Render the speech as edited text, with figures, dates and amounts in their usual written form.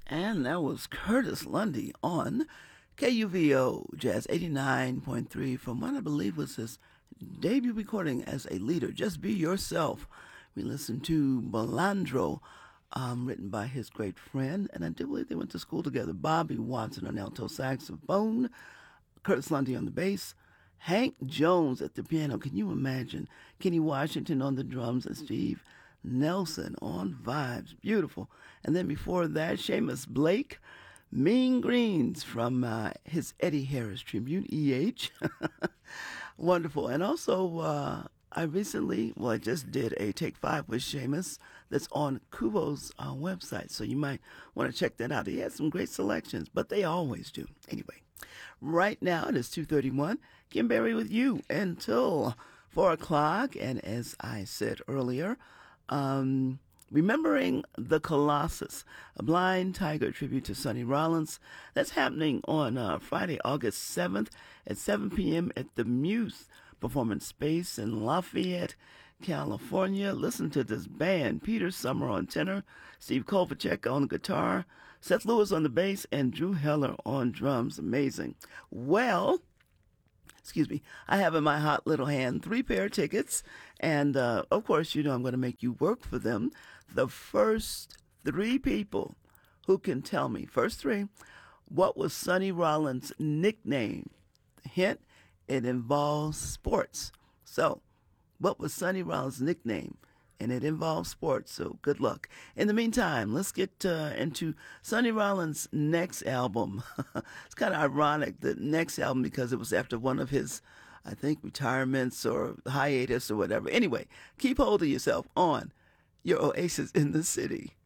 And that was Curtis Lundy on KUVO Jazz 89.3 from what I believe was his debut recording as a leader. Just Be Yourself. We listened to Melandro, written by his great friend, and I do believe they went to school together. Bobby Watson on alto saxophone, Curtis Lundy on the bass, Hank Jones at the piano. Can you imagine? Kenny Washington on the drums and Steve Nelson on vibes. Beautiful. And then before that, Seamus Blake, Mean Greens from his Eddie Harris tribute, EH. Wonderful. And also, I just did a Take 5 with Seamus that's on Kubo's website. So you might want to check that out. He has some great selections, but they always do. Anyway, right now it is 2:31. Kim Berry with you until 4 o'clock. And as I said earlier, remembering the Colossus, a Blind Tiger tribute to Sonny Rollins. That's happening on Friday, August 7th at 7 p.m. at the Muse Performance Space in Lafayette, California. Listen to this band: Peter Summer on tenor, Steve Kovacek on guitar, Seth Lewis on the bass, and Drew Heller on drums. Amazing. Well, I have in my hot little hand 3 pair of tickets, and of course, I'm going to make you work for them. The first 3 people who can tell me, first 3, what was Sonny Rollins' nickname? Hint, it involves sports. So, what was Sonny Rollins' nickname? And it involves sports, so good luck. In the meantime, let's get into Sonny Rollins' next album. It's kind of ironic, the next album, because it was after one of his, I think, retirements or hiatus or whatever. Anyway, keep hold of yourself on your Oasis in the City.